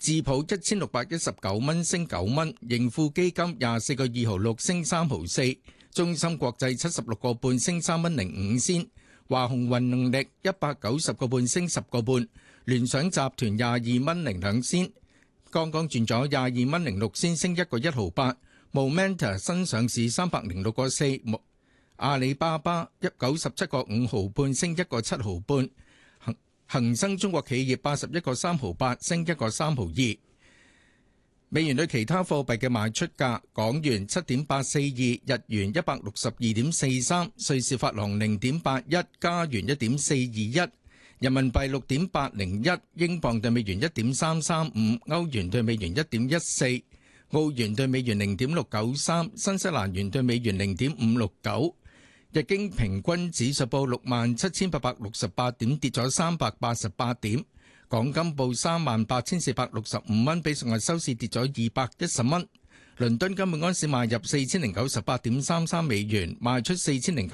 智普1619蚊升9蚊，盈富基金24個2毫6升3毫4，中芯國際76個半升3蚊05仙，華虹雲能力190個半升10個半，聯想集團22蚊02仙，剛剛轉咗22蚊06仙升1個1毫8。Momenta 新上市306個4，阿里巴巴97個5毫半升1個7毫半。恒生中國企業81個3毫8升1個3毫2。美元對其他貨幣嘅賣出價：港元7.842，日元162.43，瑞士法郎0.81，加元1.421，人民幣6.801，英鎊對美元1.335，歐元對美元1.14，澳元對美元0.693，新西蘭元對美元0.569。日經平均指數報67,868點，跌咗388點。港金報38,465蚊，比上日收市跌咗210蚊。倫敦金每安士賣入4,098.33美元，賣出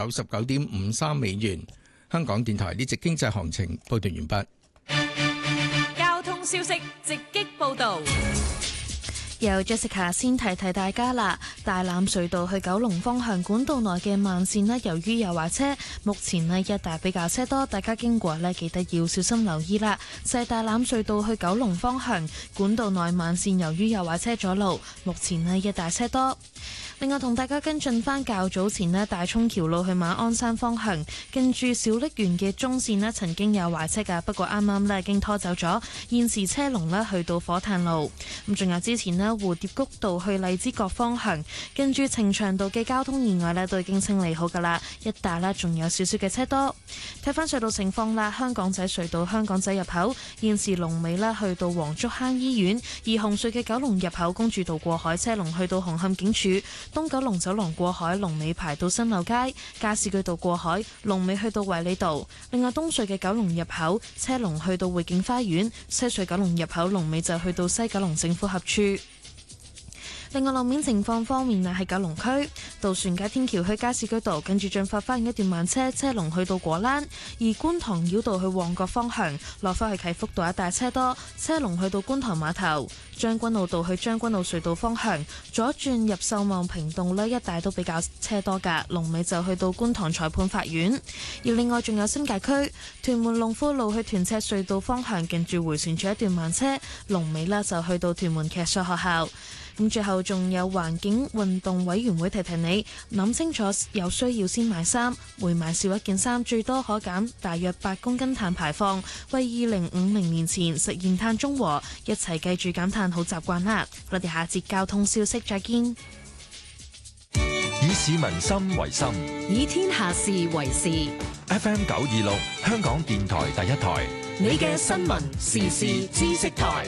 4,099.53美元。香港電台呢節經濟行情報道完畢。交通消息直擊報道。 由 Jessica 先提提大家啦，大欖隧道去九龍方向管道內嘅慢線呢，由於有壞車，目前呢一帶比較車多，大家經過呢記得要小心留意啦。就係大欖隧道去九龍方向管道內慢線，由於有壞車阻路，目前呢一帶車多。另外同大家跟進翻較早前呢，大涌橋路去馬鞍山方向，近住小瀝源嘅中線呢曾經有壞車㗎，不過啱啱呢已經拖走咗，現時車龍呢去到火炭路。咁仲有之前呢，蝴蝶谷道去荔枝角方向，跟住呈祥道嘅交通意外呢都已經清理好㗎啦，一帶呢仲有少少嘅車多。睇翻隧道情況啦，香港仔隧道香港仔入口現時龍尾呢去到黃竹坑醫院，而紅隧嘅九龍入口公主道過海車龍去到紅磡警署。東九龍走廊過海龍尾排到新樓街，加士居道過海龍尾去到衛理道。另外東隧嘅九龍入口車龍去到匯景花園，西隧九龍入口龍尾就去到西九龍政府合署。另外路面情況方面啊，喺九龍區渡船街天橋去加士居道，跟住進發翻一段慢車，車龍去到果欄；而觀塘繞道去旺角方向，落翻去啟福道一帶車多，車龍去到觀塘碼頭。將軍澳道去將軍澳隧道方向，左轉入秀茂坪道呢一帶都比較車多㗎，龍尾就去到觀塘裁判法院。而另外仲有新界區屯門龍富路去屯赤隧道方向，近住迴旋處一段慢車，龍尾呢就去到屯門騎術學校。咁最後仲有環境運動委員會提提你，諗清楚有需要先買衫，每買少一件衫最多可減大約8公斤碳排放，為2050年前實現碳中和，一齊記住減碳好習慣啦！我哋下節交通消息再見。 以市民心為心， 以天下事為事。 FM 926香港電台第一台， 你嘅新聞時事知識台。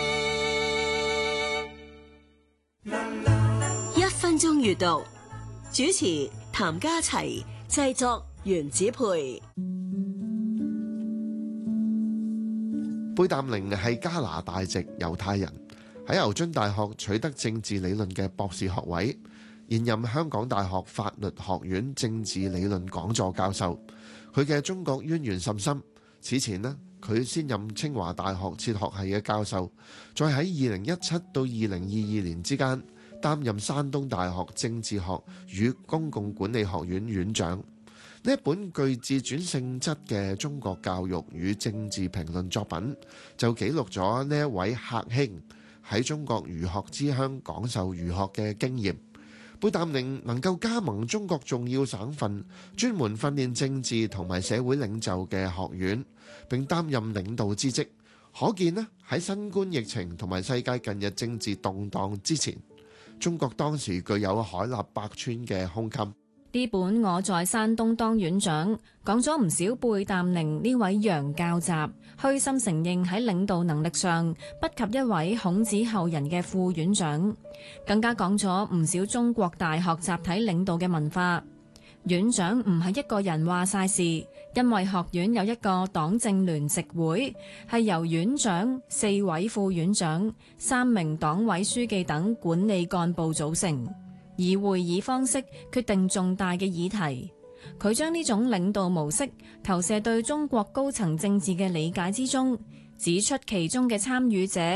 1分鐘閱讀，主持譚家齊，製作原子培。 貝淡寧係加拿大籍猶太人，喺牛津大學取得政治理論嘅博士學位，現任香港大學法律學院政治理論講座教授。佢嘅中國淵源甚深，此前呢，佢先任清華大學哲學系嘅教授，再喺2017到2022年之間擔任山東大學政治學與公共管理學院院長。呢一本具自傳性質嘅中國教育與政治評論作品，就記錄咗呢一位客卿喺中國儒學之鄉講授儒學嘅經驗。貝淡寧能夠加盟中國重要省份，專門訓練政治同埋社會領袖嘅學院，並擔任領導之職，可見呢喺新冠疫情同埋世界近日政治動盪之前，中國當時具有海納百川嘅胸襟。 呢本我在山東當院長講咗唔少貝淡寧呢位洋教習虛心承認喺領導能力上不及一位孔子後人嘅副院長，更加講咗唔少中國大學集體領導嘅文化。院長唔係一個人話晒事，因為學院有一個黨政聯席會，係由院長、4位副院長、3名黨委書記等管理幹部組成，以會議方式決定重大嘅議題。佢將呢種領導模式投射對中國高層政治嘅理解之中，指出其中嘅參與者